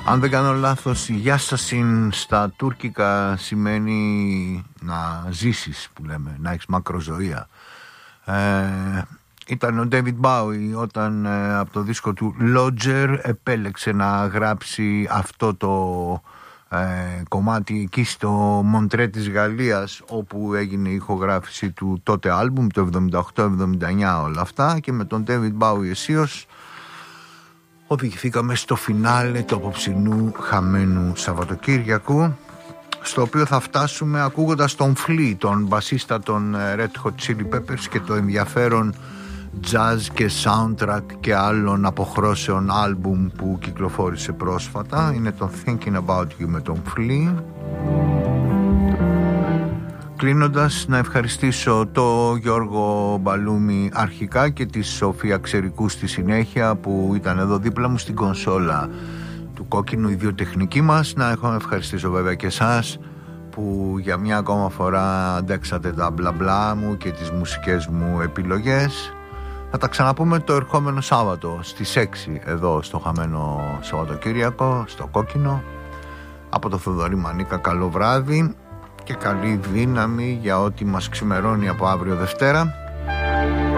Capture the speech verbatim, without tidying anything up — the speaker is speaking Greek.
Αν δεν κάνω λάθος, η Γιάσασιν στα τουρκικά σημαίνει να ζήσεις, που λέμε, να έχεις μακροζωία. Ε, ήταν ο David Bowie όταν ε, από το δίσκο του Lodger επέλεξε να γράψει αυτό το ε, κομμάτι εκεί στο Μοντρέ της Γαλλίας, όπου έγινε η ηχογράφηση του τότε άλμπουμ το εβδομήντα οκτώ εβδομήντα εννιά, όλα αυτά, και με τον David Bowie αισίως οδηγηθήκαμε στο φινάλε του απόψινού χαμένου Σαββατοκύριακου, στο οποίο θα φτάσουμε ακούγοντας τον Flea, τον μπασίστα των Red Hot Chili Peppers, και το ενδιαφέρον jazz και soundtrack και άλλων αποχρώσεων άλμπουμ που κυκλοφόρησε πρόσφατα. Είναι το Thinking About You με τον Flea. Κλείνοντας, να ευχαριστήσω το Γιώργο Μπαλούμη αρχικά και τη Σοφία Ξερικού στη συνέχεια, που ήταν εδώ δίπλα μου στην κονσόλα του κόκκινου, οι δύο τεχνικοί μας. Να έχω να ευχαριστήσω βέβαια και εσάς που για μια ακόμα φορά αντέξατε τα μπλα μπλα μου και τις μουσικές μου επιλογές. Θα τα ξαναπούμε το ερχόμενο Σάββατο στις έξι εδώ στο χαμένο Σαββατοκύριακο, στο κόκκινο. Από το Θοδωρή Μανίκα, καλό βράδυ και καλή δύναμη για ό,τι μας ξημερώνει από αύριο Δευτέρα.